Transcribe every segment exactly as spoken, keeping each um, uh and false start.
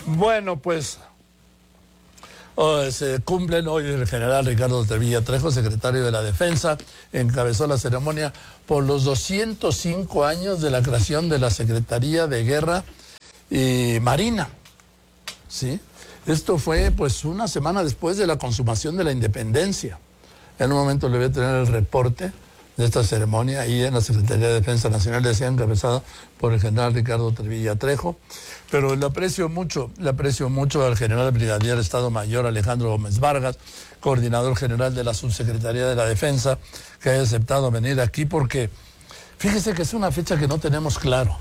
Bueno, pues oh, se cumplen hoy el general Ricardo Trevilla Trejo, secretario de la Defensa, encabezó la ceremonia por los doscientos cinco años de la creación de la Secretaría de Guerra y Marina. ¿Sí? Esto fue pues una semana después de la consumación de la independencia. En un momento le voy a tener el reporte de esta ceremonia ahí en la Secretaría de Defensa Nacional, decía, encabezada por el general Ricardo Trevilla Trejo. Pero le aprecio mucho, le aprecio mucho al general brigadier Estado Mayor Alejandro Gómez Vargas, coordinador general de la Subsecretaría de la Defensa, que haya aceptado venir aquí, porque fíjese que es una fecha que no tenemos claro.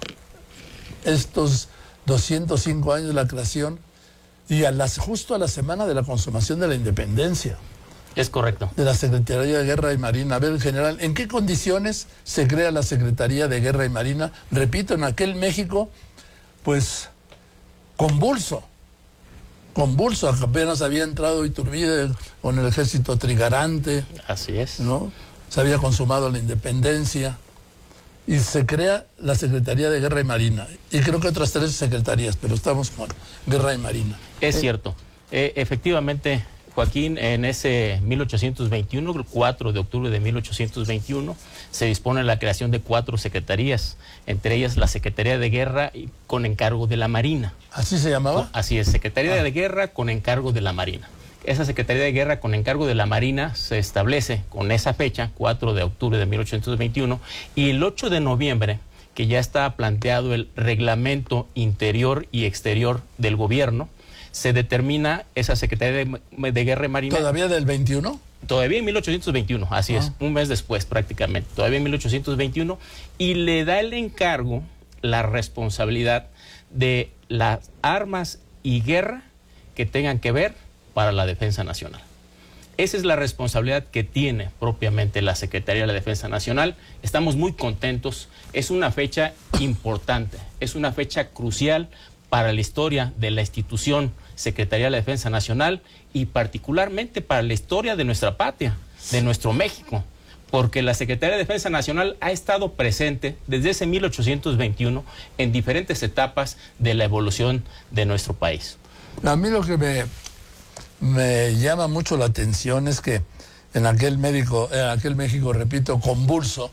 Estos doscientos cinco años de la creación y a las, justo a la semana de la consumación de la independencia. Es correcto. De la Secretaría de Guerra y Marina. A ver, general, ¿en qué condiciones se crea la Secretaría de Guerra y Marina? Repito, en aquel México, pues, convulso. Convulso. Apenas había entrado Iturbide con el ejército trigarante. Así es. ¿No? Se había consumado la independencia. Y se crea la Secretaría de Guerra y Marina. Y creo que otras tres secretarías, pero estamos con Guerra y Marina. Es ¿Eh? cierto. Eh, efectivamente... Joaquín, en ese mil ochocientos veintiuno, el cuatro de octubre de mil ochocientos veintiuno, se dispone la creación de cuatro secretarías, entre ellas la Secretaría de Guerra con encargo de la Marina. ¿Así se llamaba? Así es, Secretaría ah. de Guerra con encargo de la Marina. Esa Secretaría de Guerra con encargo de la Marina se establece con esa fecha, cuatro de octubre de mil ochocientos veintiuno, y el ocho de noviembre, que ya está planteado el reglamento interior y exterior del gobierno, se determina esa Secretaría de, de Guerra y Marina. ¿Todavía del veintiuno? Todavía en mil ochocientos veintiuno, así ah. es, un mes después prácticamente, todavía en mil ochocientos veintiuno, y le da el encargo, la responsabilidad de las armas y guerra que tengan que ver para la defensa nacional. Esa es la responsabilidad que tiene propiamente la Secretaría de la Defensa Nacional. Estamos muy contentos, es una fecha importante, es una fecha crucial para la historia de la institución Secretaría de la Defensa Nacional y particularmente para la historia de nuestra patria, de nuestro México, porque la Secretaría de Defensa Nacional ha estado presente desde ese mil ochocientos veintiuno en diferentes etapas de la evolución de nuestro país. A mí lo que me, me llama mucho la atención es que en aquel, médico, en aquel México, repito, convulso,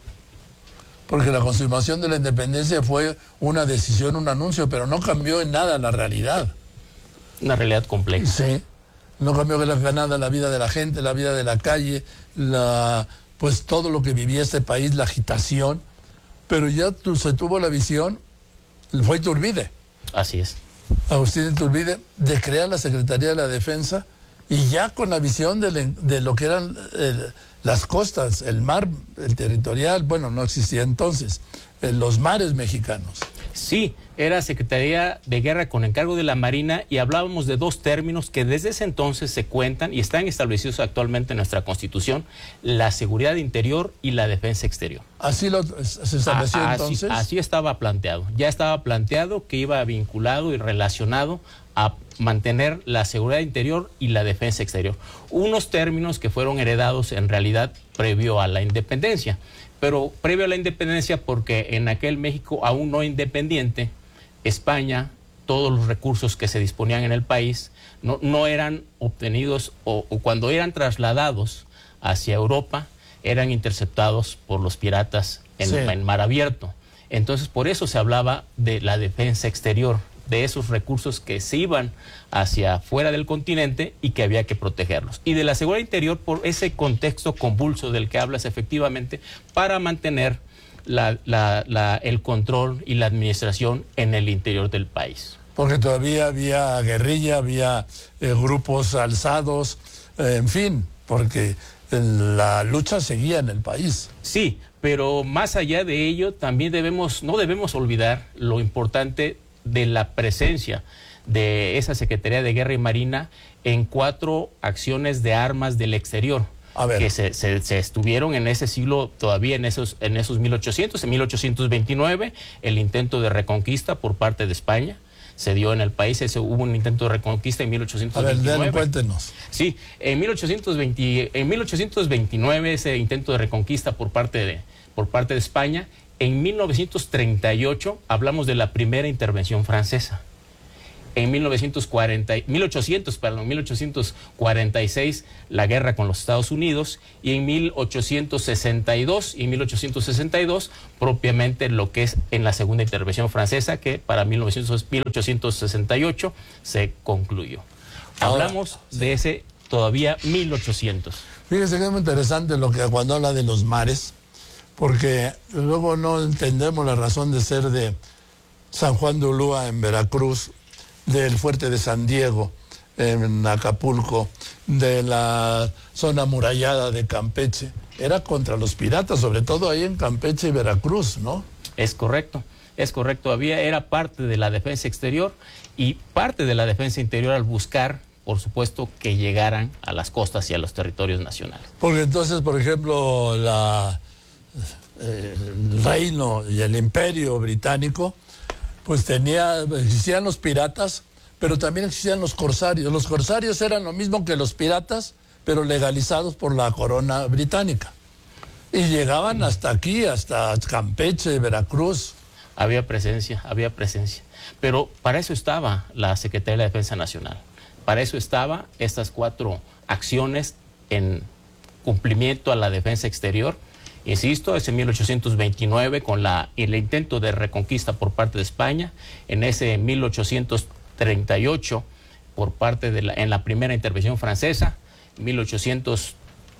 porque la consumación de la independencia fue una decisión, un anuncio, pero no cambió en nada la realidad. Una realidad compleja. Sí, no cambió en nada la vida de la gente, la vida de la calle, la, pues todo lo que vivía este país, la agitación, pero ya tu, se tuvo la visión, fue Iturbide. Así es. Agustín Iturbide, de crear la Secretaría de la Defensa y ya con la visión de, le, de lo que eran eh, las costas, el mar, el territorial, bueno, no existía entonces, eh, los mares mexicanos. Sí, era Secretaría de Guerra con encargo de la Marina y hablábamos de dos términos que desde ese entonces se cuentan y están establecidos actualmente en nuestra Constitución, la seguridad interior y la defensa exterior. ¿Así lo, se estableció a, entonces? Así, así estaba planteado, ya estaba planteado que iba vinculado y relacionado a mantener la seguridad interior y la defensa exterior. Unos términos que fueron heredados en realidad previo a la independencia. Pero previo a la independencia, porque en aquel México aún no independiente, España, todos los recursos que se disponían en el país no, no eran obtenidos o, o cuando eran trasladados hacia Europa, eran interceptados por los piratas en, sí. en mar abierto. Entonces, por eso se hablaba de la defensa exterior, de esos recursos que se iban hacia fuera del continente y que había que protegerlos. Y de la seguridad interior por ese contexto convulso del que hablas efectivamente, para mantener la, la, la, el control y la administración en el interior del país. Porque todavía había guerrilla, había eh, grupos alzados, eh, en fin, porque la lucha seguía en el país. Sí, pero más allá de ello, también debemos, no debemos olvidar lo importante de la presencia de esa Secretaría de Guerra y Marina en cuatro acciones de armas del exterior que se, se, se estuvieron en ese siglo, todavía en esos, en esos mil ochocientos, en mil ochocientos veintinueve, el intento de reconquista por parte de España se dio en el país, ese, hubo un intento de reconquista en mil ochocientos veintinueve. A ver, cuéntenos. Sí, en mil ochocientos veinte, en mil ochocientos veintinueve ese intento de reconquista por parte de, por parte de España. En mil novecientos treinta y ocho hablamos de la primera intervención francesa. En mil novecientos cuarenta, mil ochocientos, perdón, mil ochocientos cuarenta y seis la guerra con los Estados Unidos, y en mil ochocientos sesenta y dos y mil ochocientos sesenta y dos propiamente lo que es en la segunda intervención francesa, que para mil ochocientos sesenta y ocho se concluyó. Hablamos Ahora, de ese todavía mil ochocientos. Fíjese que es muy interesante lo que cuando habla de los mares, porque luego no entendemos la razón de ser de San Juan de Ulúa en Veracruz, del fuerte de San Diego en Acapulco, de la zona amurallada de Campeche. Era contra los piratas, sobre todo ahí en Campeche y Veracruz, ¿no? Es correcto, es correcto. Había, era parte de la defensa exterior y parte de la defensa interior al buscar, por supuesto, que llegaran a las costas y a los territorios nacionales. Porque entonces, por ejemplo, la, eh, el reino y el imperio británico, pues tenía, existían los piratas, pero también existían los corsarios. Los corsarios eran lo mismo que los piratas, pero legalizados por la corona británica. Y llegaban hasta aquí, hasta Campeche, Veracruz. Había presencia, había presencia. Pero para eso estaba la Secretaría de la Defensa Nacional. Para eso estaba estas cuatro acciones en cumplimiento a la defensa exterior. Insisto, es en mil ochocientos veintinueve con la, el intento de reconquista por parte de España, en ese mil ochocientos treinta y ocho por parte de la, en la primera intervención francesa, mil ochocientos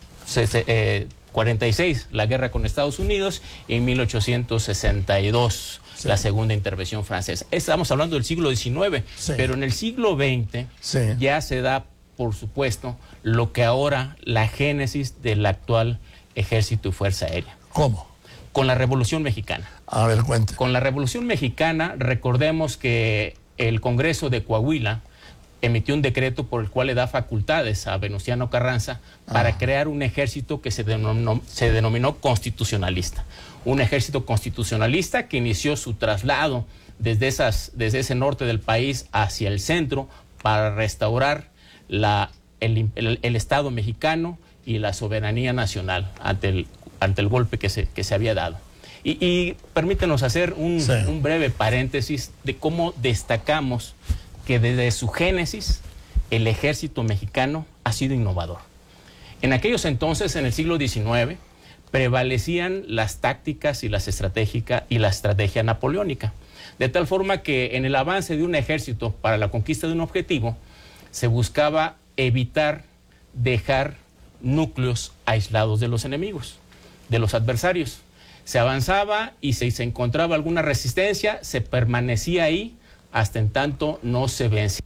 cuarenta y seis la guerra con Estados Unidos y en mil ochocientos sesenta y dos sí. la segunda intervención francesa. Estamos hablando del siglo diecinueve, sí. pero en el siglo veinte sí. ya se da, por supuesto, lo que ahora la génesis del actual Ejército y Fuerza Aérea. ¿Cómo? Con la Revolución Mexicana. A ver, cuente. Con la Revolución Mexicana, recordemos que el Congreso de Coahuila emitió un decreto por el cual le da facultades a Venustiano Carranza para ah. crear un ejército que se denominó, se denominó constitucionalista. Un ejército constitucionalista que inició su traslado desde, esas, desde ese norte del país hacia el centro para restaurar la, el, el, el Estado mexicano y la soberanía nacional ante el, ante el golpe que se, que se había dado. Y, y permítenos hacer un, sí. un breve paréntesis de cómo destacamos que desde su génesis el ejército mexicano ha sido innovador. En aquellos entonces, en el siglo diecinueve, prevalecían las tácticas y, las estratégicas y la estrategia napoleónica, de tal forma que en el avance de un ejército para la conquista de un objetivo se buscaba evitar dejar núcleos aislados de los enemigos, de los adversarios. Se avanzaba y si se encontraba alguna resistencia, se permanecía ahí hasta en tanto no se vencía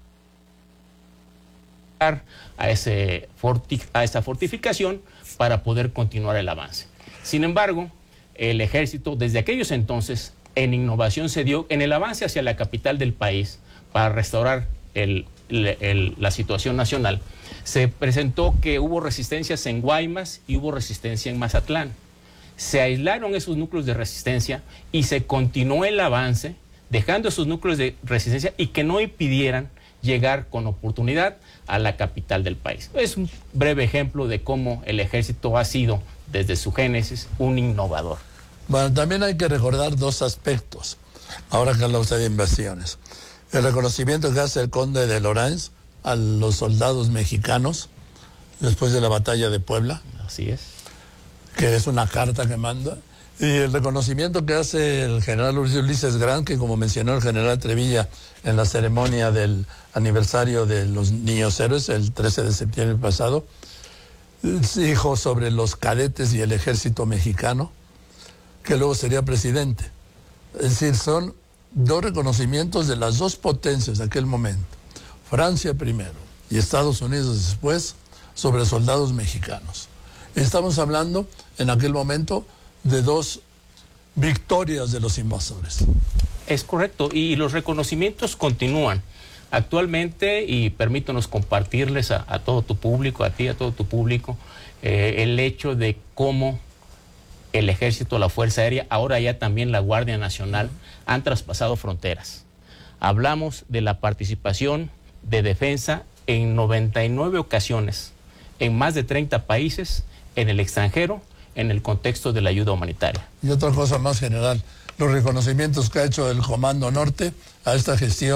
a, ese forti a esa fortificación para poder continuar el avance. Sin embargo, el ejército desde aquellos entonces en innovación se dio en el avance hacia la capital del país para restaurar el, el, el, la situación nacional. Se presentó que hubo resistencias en Guaymas y hubo resistencia en Mazatlán. Se aislaron esos núcleos de resistencia y se continuó el avance, dejando esos núcleos de resistencia y que no impidieran llegar con oportunidad a la capital del país. Es un breve ejemplo de cómo el ejército ha sido, desde su génesis, un innovador. Bueno, también hay que recordar dos aspectos, ahora que habla usted de invasiones. El reconocimiento que hace el conde de Lorens a los soldados mexicanos después de la batalla de Puebla. Así es. Que es una carta que manda. Y el reconocimiento que hace el general Ulises Grant, que como mencionó el general Trevilla en la ceremonia del aniversario de los Niños Héroes, el trece de septiembre pasado, dijo sobre los cadetes y el ejército mexicano, que luego sería presidente. Es decir, son dos reconocimientos de las dos potencias de aquel momento. Francia primero y Estados Unidos después, sobre soldados mexicanos. Estamos hablando en aquel momento de dos victorias de los invasores. Es correcto, y los reconocimientos continúan. Actualmente, y permítanos compartirles a, a todo tu público, a ti, a todo tu público, eh, el hecho de cómo el Ejército, la Fuerza Aérea, ahora ya también la Guardia Nacional, han traspasado fronteras. Hablamos de la participación de defensa en noventa y nueve ocasiones, en más de treinta países, en el extranjero, en el contexto de la ayuda humanitaria. Y otra cosa más general, los reconocimientos que ha hecho el Comando Norte a esta gestión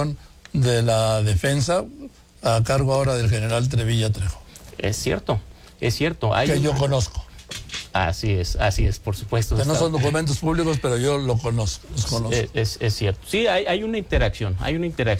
de la defensa a cargo ahora del general Trevilla Trejo. Es cierto, es cierto. Hay que un... yo conozco. Así es, así es, por supuesto. Que no son documentos públicos, pero yo lo conozco, los conozco. Es, es, es cierto. Sí, hay, hay una interacción, hay una interacción.